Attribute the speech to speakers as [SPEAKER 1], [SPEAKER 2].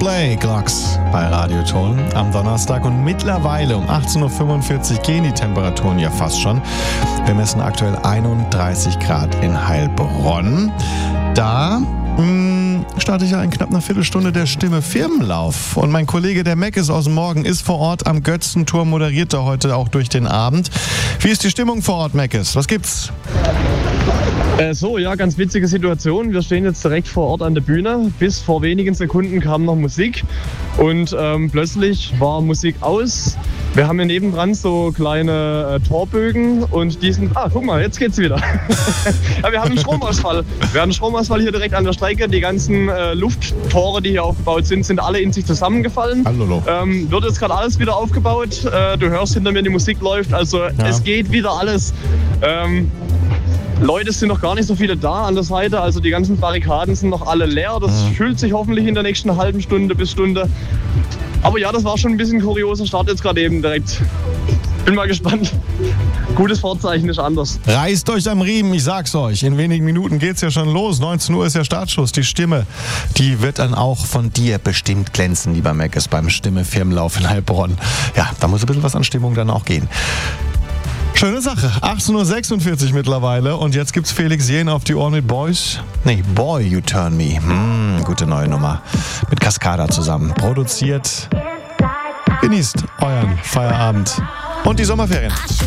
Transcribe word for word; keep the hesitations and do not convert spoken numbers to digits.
[SPEAKER 1] Coldplay, Glocks bei Radioton am Donnerstag und mittlerweile um achtzehn Uhr fünfundvierzig gehen die Temperaturen ja fast schon. Wir messen aktuell einunddreißig Grad in Heilbronn. Da mh, starte ich ja in knapp einer Viertelstunde der Stimme Firmenlauf. Und mein Kollege der Meckes aus dem Morgen ist vor Ort am Götzenturm, moderiert er heute auch durch den Abend. Wie ist die Stimmung vor Ort, Meckes? Was gibt's?
[SPEAKER 2] Äh, so, ja, ganz witzige Situation. Wir stehen jetzt direkt vor Ort an der Bühne. Bis vor wenigen Sekunden kam noch Musik und ähm, plötzlich war Musik aus. Wir haben hier nebendran so kleine äh, Torbögen und die sind... Ah, guck mal, jetzt geht's wieder. Ja, wir haben einen Stromausfall. Wir haben einen Stromausfall hier direkt an der Strecke. Die ganzen äh, Lufttore, die hier aufgebaut sind, sind alle in sich zusammengefallen.
[SPEAKER 1] Hallo.
[SPEAKER 2] Ähm, wird jetzt gerade alles wieder aufgebaut. Äh, du hörst hinter mir, die Musik läuft. Also ja. Es geht wieder alles. Ähm, Leute sind noch gar nicht so viele da an der Seite, also die ganzen Barrikaden sind noch alle leer. Das mhm. füllt sich hoffentlich in der nächsten halben Stunde bis Stunde. Aber ja, das war schon ein bisschen kurioser Start jetzt gerade eben direkt. Bin mal gespannt. Gutes Vorzeichen ist anders.
[SPEAKER 1] Reißt euch am Riemen, ich sag's euch. In wenigen Minuten geht's ja schon los. neunzehn Uhr ist der Startschuss. Die Stimme, die wird dann auch von dir bestimmt glänzen, lieber Meckes, beim Stimme-Firmenlauf in Heilbronn. Ja, da muss ein bisschen was an Stimmung dann auch gehen. Schöne Sache. achtzehn Uhr sechsundvierzig mittlerweile und jetzt gibt's Felix Jähn auf die Ohren mit Boys. Nee, Boy You Turn Me. Hm, gute neue Nummer. Mit Cascada zusammen. Produziert. Genießt euren Feierabend und die Sommerferien.